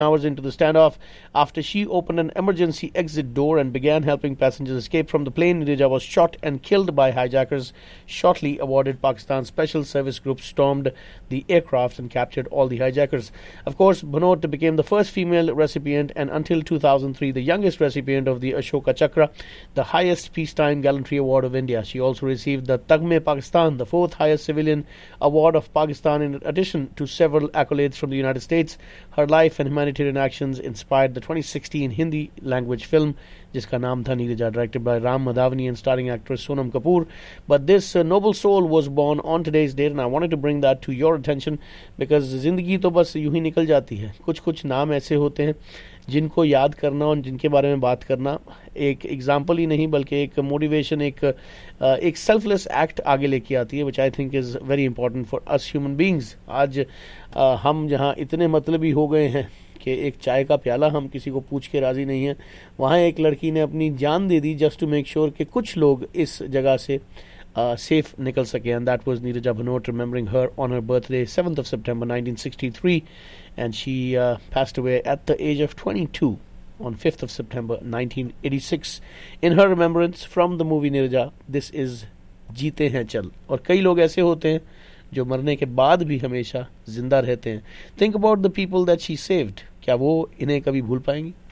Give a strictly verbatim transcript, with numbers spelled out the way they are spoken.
hours into the standoff after she opened an emergency exit door and began helping passengers escape from the plane. Neerja was shot and killed by hijackers. Shortly awarded Pakistan's Special Service Group stormed the aircraft and captured all the hijackers. Of course, Bhanot became the first female recipient and until two thousand three the youngest recipient of the Ashoka Chakra, the highest peacetime gallantry award of India. She also received the Tagme-e-Pakistan, the fourth highest civilian award of Pakistan, in addition to several accolades from the United States. Her life and humanitarian actions inspired the twenty sixteen Hindi language film, jiska naam tha Neerja, directed by Ram Madhavani and starring actress Sonam Kapoor. But this uh, noble soul was born on today's date, and I wanted to bring that to your attention because जिंदगी तो बस यूं ही निकल जाती है. कुछ कुछ नाम ऐसे होते हैं जिनको याद करना और जिनके बारे में बात करना एक एग्जाम्पल ही नहीं बल्कि एक मोटिवेशन, एक एक सेल्फलेस एक्ट आगे लेके आती है, विच I think is very important for us human beings. आज हम जहाँ इतने मतलबी हो गए हैं कि एक चाय का प्याला हम किसी को पूछ के राज़ी नहीं हैं, वहाँ एक लड़की ने अपनी जान दे दी जस्ट टू मेक श्योर कि कुछ लोग इस जगह से Uh, safe nikal sake, and that was Neerja Bhanot, remembering her on her birthday, seventh of September nineteen sixty-three, and she uh, passed away at the age of twenty-two on fifth of September nineteen eighty-six. In her remembrance, from the movie Neerja, this is जीते हैं चल. और कई लोग ऐसे होते हैं जो मरने के बाद भी हमेशा जिंदा रहते हैं. Think about the people that she saved. क्या वो इन्हें कभी भूल पाएंगी?